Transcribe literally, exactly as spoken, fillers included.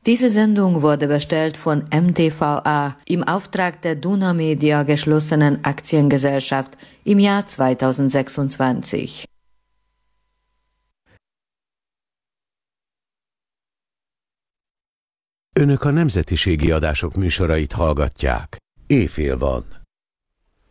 Diese Sendung wurde bestellt von M T V A im Auftrag der Duna Media geschlossenen Aktiengesellschaft im Jahr zweitausendsechsundzwanzig. Önök a nemzetiségi adások műsorait hallgatják. Éjfél van.